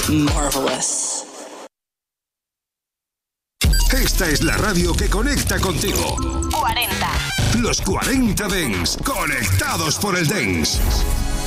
Marvelous. Esta es la radio que conecta contigo. 40. Los 40 Dance, conectados por el Dance.